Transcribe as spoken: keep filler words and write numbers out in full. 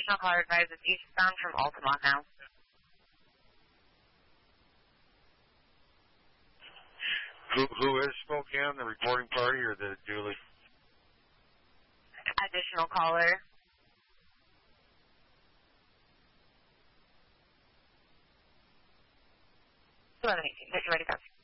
additional caller advised is eastbound from Altamont now. Who, who is Spokane, the reporting party or the dually? Additional caller. eleven eighteen, get you ready, guys.